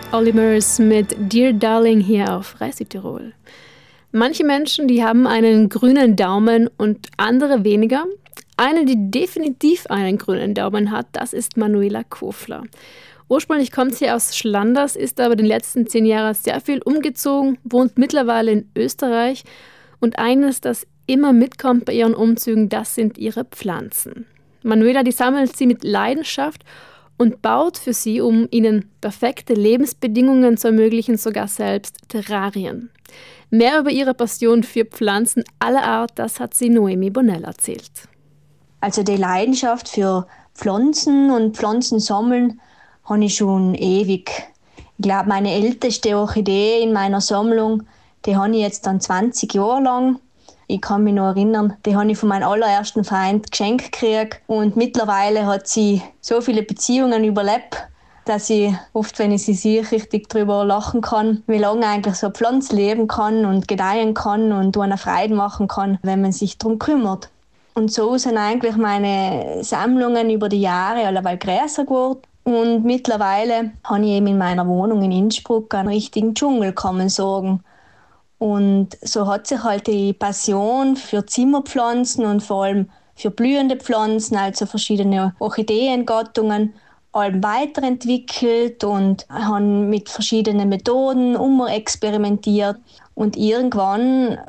Olimers mit Dear Darling hier auf Rai Südtirol. Manche Menschen, die haben einen grünen Daumen und andere weniger. Eine, die definitiv einen grünen Daumen hat, das ist Manuela Kofler. Ursprünglich kommt sie aus Schlanders, ist aber in den letzten 10 Jahren sehr viel umgezogen, wohnt mittlerweile in Österreich. Und eines, das immer mitkommt bei ihren Umzügen, das sind ihre Pflanzen. Manuela, die sammelt sie mit Leidenschaft und baut für sie, um ihnen perfekte Lebensbedingungen zu ermöglichen, sogar selbst Terrarien. Mehr über ihre Passion für Pflanzen aller Art, das hat sie Noemi Bonnell erzählt. Also die Leidenschaft für Pflanzen und Pflanzensammeln habe ich schon ewig. Ich glaube, meine älteste Orchidee in meiner Sammlung, die habe ich jetzt dann 20 Jahre lang. Ich kann mich noch erinnern, die habe ich von meinem allerersten Freund geschenkt gekriegt. Und mittlerweile hat sie so viele Beziehungen überlebt, dass ich oft, wenn ich sie sehe, richtig drüber lachen kann, wie lange eigentlich so eine Pflanze leben kann und gedeihen kann und eine Freude machen kann, wenn man sich darum kümmert. Und so sind eigentlich meine Sammlungen über die Jahre alleweil größer geworden. Und mittlerweile habe ich eben in meiner Wohnung in Innsbruck einen richtigen Dschungel, kann man sagen. Und so hat sich halt die Passion für Zimmerpflanzen und vor allem für blühende Pflanzen, also verschiedene Orchideengattungen, weiterentwickelt und haben mit verschiedenen Methoden experimentiert. Und irgendwann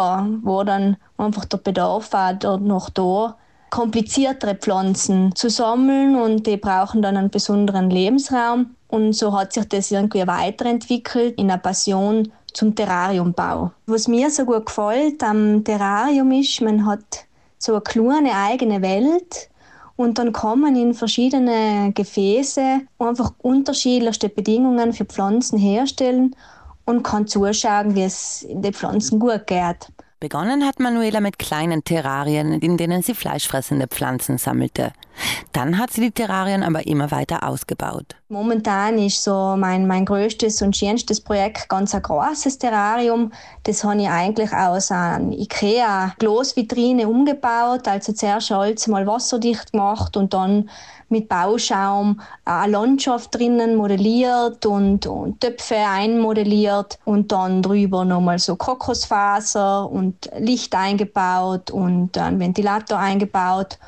war dann einfach der Bedarf auch noch da, kompliziertere Pflanzen zu sammeln und die brauchen dann einen besonderen Lebensraum. Und so hat sich das irgendwie weiterentwickelt in eine Passion zum Terrariumbau. Was mir so gut gefällt am Terrarium ist, man hat so eine kleine eigene Welt und dann kann man in verschiedene Gefäße einfach unterschiedlichste Bedingungen für Pflanzen herstellen und kann zuschauen, wie es den Pflanzen gut geht. Begonnen hat Manuela mit kleinen Terrarien, in denen sie fleischfressende Pflanzen sammelte. Dann hat sie die Terrarien aber immer weiter ausgebaut. Momentan ist so mein grösstes und schönstes Projekt ganz ein grosses Terrarium. Das habe ich eigentlich aus einer IKEA-Glasvitrine umgebaut. Also zuerst alles mal wasserdicht gemacht und dann mit Bauschaum eine Landschaft drinnen modelliert und Töpfe einmodelliert und dann drüber nochmal so Kokosfaser und Licht eingebaut und einen Ventilator eingebaut.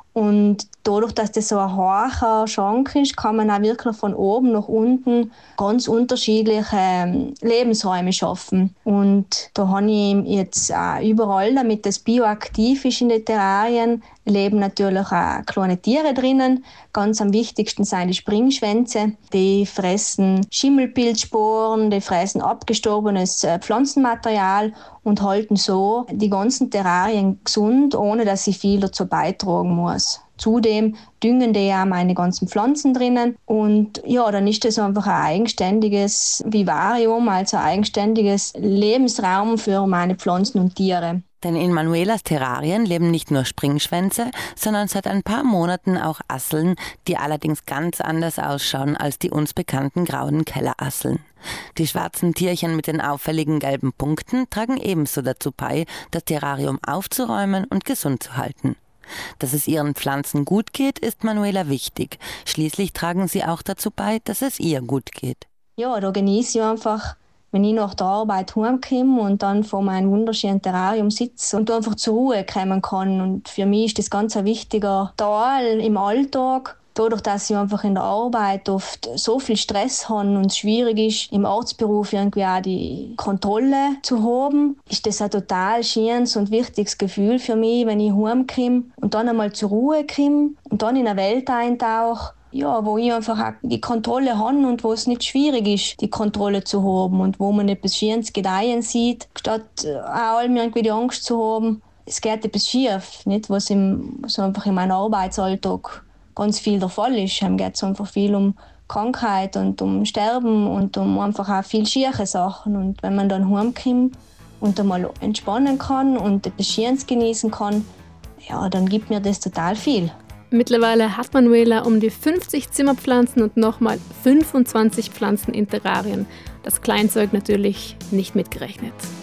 Und dadurch, dass das so ein hoher Schrank ist, kann man auch wirklich von oben nach unten ganz unterschiedliche Lebensräume schaffen. Und da habe ich jetzt auch überall, damit das bioaktiv ist in den Terrarien, leben natürlich auch kleine Tiere drinnen. Ganz am wichtigsten sind die Springschwänze. Die fressen Schimmelpilzsporen, die fressen abgestorbenes Pflanzenmaterial und halten so die ganzen Terrarien gesund, ohne dass ich viel dazu beitragen muss. Zudem düngen die ja meine ganzen Pflanzen drinnen und ja, dann ist das einfach ein eigenständiges Vivarium, also ein eigenständiges Lebensraum für meine Pflanzen und Tiere. Denn in Manuelas Terrarien leben nicht nur Springschwänze, sondern seit ein paar Monaten auch Asseln, die allerdings ganz anders ausschauen als die uns bekannten grauen Kellerasseln. Die schwarzen Tierchen mit den auffälligen gelben Punkten tragen ebenso dazu bei, das Terrarium aufzuräumen und gesund zu halten. Dass es ihren Pflanzen gut geht, ist Manuela wichtig. Schließlich tragen sie auch dazu bei, dass es ihr gut geht. Ja, da genieße ich einfach, wenn ich nach der Arbeit heimkomme und dann vor meinem wunderschönen Terrarium sitze und einfach zur Ruhe kommen kann. Und für mich ist das ganz ein wichtiger Teil im Alltag. Dadurch, dass ich einfach in der Arbeit oft so viel Stress habe und es schwierig ist, im Arztberuf irgendwie auch die Kontrolle zu haben, ist das ein total schönes und wichtiges Gefühl für mich, wenn ich heimkomme und dann einmal zur Ruhe komme und dann in eine Welt eintauche, ja, wo ich einfach auch die Kontrolle habe und wo es nicht schwierig ist, die Kontrolle zu haben und wo man etwas Schönes gedeihen sieht, statt auch allem irgendwie die Angst zu haben, es geht etwas schief, nicht? Was so einfach in meinem Arbeitsalltag ganz viel der Fall ist. Es geht einfach viel um Krankheit und um Sterben und um einfach auch viel schiere Sachen. Und wenn man dann heimkommt und einmal entspannen kann und etwas Schönes genießen kann, ja, dann gibt mir das total viel. Mittlerweile hat Manuela um die 50 Zimmerpflanzen und nochmal 25 Pflanzen in Terrarien. Das Kleinzeug natürlich nicht mitgerechnet.